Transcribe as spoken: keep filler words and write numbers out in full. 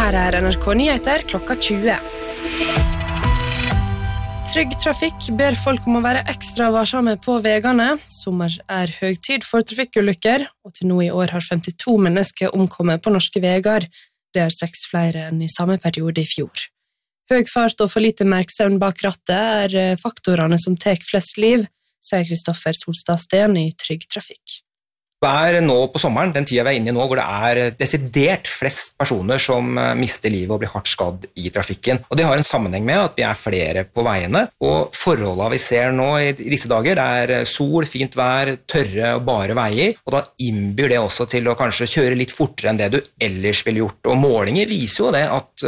Her er N R K Nyheter klokka tjue. Trygg Trafikk ber folk om å være ekstra varsomme på vegene. Sommer er høytid for trafikkulykker, og til nå i år har femtito mennesker omkommet på norske vegar. Det er seks flere enn i samme periode i fjor. Høg fart og for lite merksevn bak rattet er faktorene som tek flest liv, sier Kristoffer Solstad Sten i Trygg Trafikk. Det er nå på sommeren, den tida vi er inne i nå, hvor det er desidert flest personer som mister livet og blir hardt skadd i trafikken. Og det har en sammenheng med at vi er flere på veiene, og forholdene vi ser nå i disse dager, det er sol, fint vær, tørre og bare veier, og da innbyr det også til å kanskje kjøre litt fortere enn det du ellers ville gjort. Og målinger viser jo det at